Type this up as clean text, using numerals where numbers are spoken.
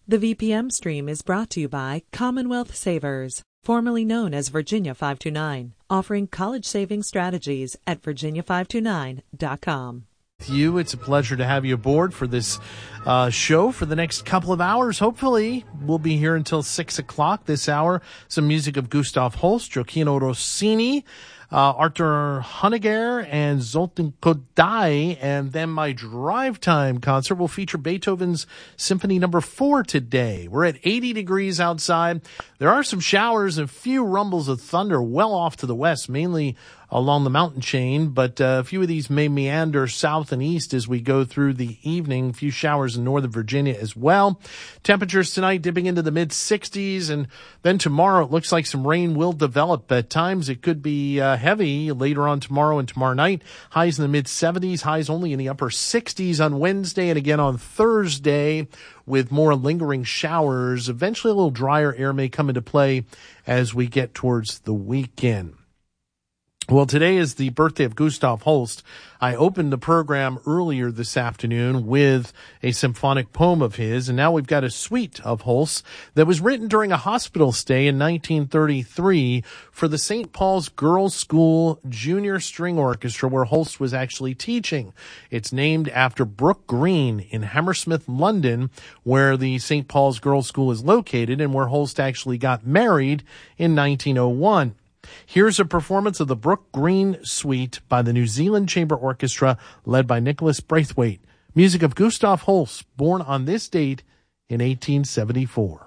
The VPM stream is brought to you by Commonwealth Savers, formerly known as Virginia 529, offering college saving strategies at virginia529.com. With you, it's a pleasure to have you aboard for this show for the next couple of hours. Hopefully, we'll be here until 6 o'clock this hour. Some music of Gustav Holst, Gioacchino Rossini, Arthur Honegger, and Zoltan Kodály. And then my drive time concert will feature Beethoven's Symphony No. 4 today. We're at 80 degrees outside. There are some showers and a few rumbles of thunder well off to the west, mainly along the mountain chain, but a few of these may meander south and east as we go through the evening. A few showers in northern Virginia as well. Temperatures tonight dipping into the mid-60s, and then tomorrow it looks like some rain will develop. At times it could be heavy later on tomorrow and tomorrow night. Highs in the mid-70s, highs only in the upper 60s on Wednesday and again on Thursday, with more lingering showers. Eventually a little drier air may come into play as we get towards the weekend. Well, today is the birthday of Gustav Holst. I opened the program earlier this afternoon with a symphonic poem of his, and now we've got a suite of Holst's that was written during a hospital stay in 1933 for the St. Paul's Girls' School Junior String Orchestra, where Holst was actually teaching. It's named after Brook Green in Hammersmith, London, where the St. Paul's Girls' School is located and where Holst actually got married in 1901. Here's a performance of the Brook Green Suite by the New Zealand Chamber Orchestra, led by Nicholas Braithwaite. Music of Gustav Holst, born on this date in 1874.